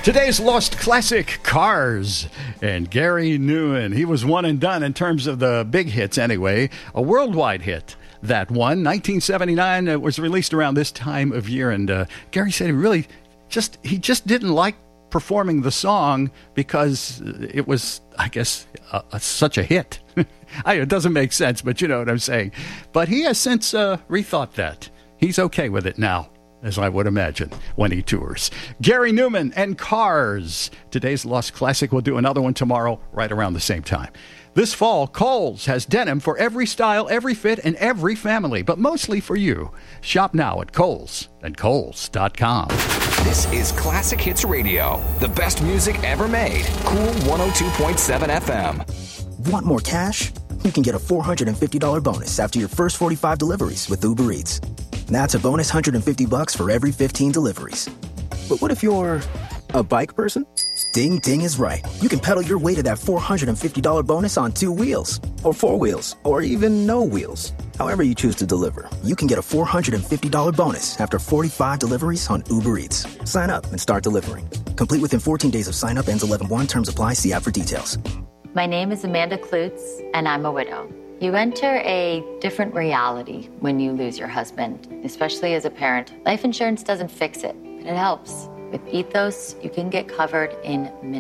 Today's Lost Classic, Cars, and Gary Numan. He was one and done in terms of the big hits anyway. A worldwide hit, that one. 1979, it was released around this time of year, and Gary said he just didn't like performing the song because it was, I guess, such a hit. It doesn't make sense, but you know what I'm saying. But he has since rethought that. He's okay with it now, as I would imagine, when he tours. Gary Numan and Cars. Today's Lost Classic. We'll do another one tomorrow, right around the same time. This fall, Kohl's has denim for every style, every fit, and every family, but mostly for you. Shop now at Kohl's and Kohls.com. This is Classic Hits Radio, the best music ever made. Cool 102.7 FM. Want more cash? You can get a $450 bonus after your first 45 deliveries with Uber Eats. That's a bonus $150 for every 15 deliveries. But what if you're a bike person? Ding Ding is right. You can pedal your way to that $450 bonus on 2 wheels, or 4 wheels, or even no wheels. However you choose to deliver, you can get a $450 bonus after 45 deliveries on Uber Eats. Sign up and start delivering. Complete within 14 days of sign up. Ends 11/1. Terms apply. See app for details. My name is Amanda Klutz, and I'm a widow. You enter a different reality when you lose your husband, especially as a parent. Life insurance doesn't fix it, but it helps. With Ethos, you can get covered in minutes.